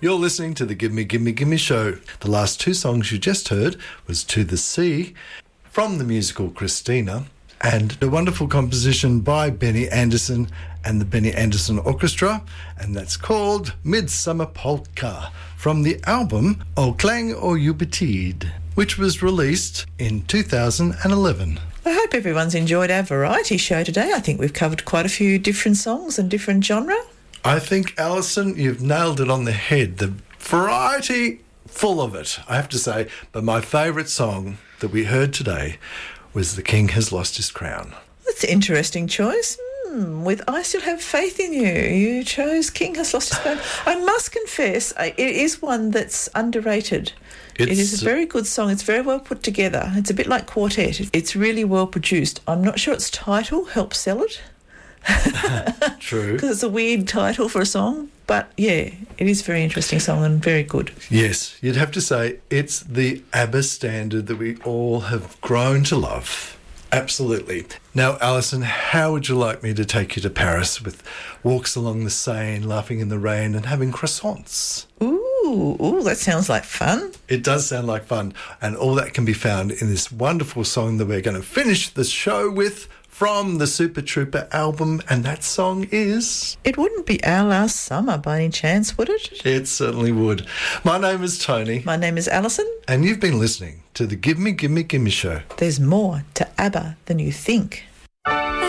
You're listening to the Give Me, Give Me, Give Me show. The last two songs you just heard was To the Sea from the musical Christina and a wonderful composition by Benny Andersson and the Benny Andersson Orchestra, and that's called Midsummer Polka from the album O Klang o Jubitid, which was released in 2011. I hope everyone's enjoyed our variety show today. I think we've covered quite a few different songs and different genre. I think, Alison, you've nailed it on the head. The variety, full of it, I have to say. But my favourite song that we heard today was The King Has Lost His Crown. That's an interesting choice. With I Still Have Faith in You, you chose King Has Lost His Crown. I must confess, it is one that's underrated. It is a very good song. It's very well put together. It's a bit like Quartet. It's really well produced. I'm not sure its title helps sell it. True. Because it's a weird title for a song. But, yeah, it is a very interesting song and very good. Yes, you'd have to say it's the ABBA standard that we all have grown to love. Absolutely. Now, Alison, how would you like me to take you to Paris with walks along the Seine, laughing in the rain and having croissants? Ooh, that sounds like fun. It does sound like fun. And all that can be found in this wonderful song that we're going to finish the show with from the Super Trooper album, and that song is... It wouldn't be Our Last Summer by any chance, would it? It certainly would. My name is Tony. My name is Alison. And you've been listening to the Give Me, Give Me, Give Me show. There's more to ABBA than you think.